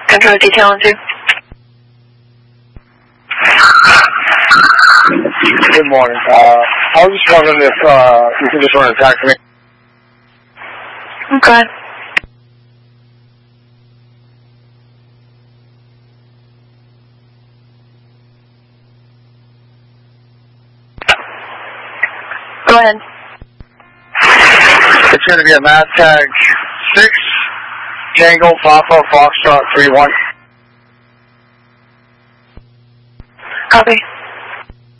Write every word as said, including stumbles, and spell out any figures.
Control detail on two. Good morning. Uh, I was just wondering if uh, you can just run a tag for me. Okay. Go ahead. It's going to be a mass tag six, Tango, Papa, Foxtrot, three one. Copy.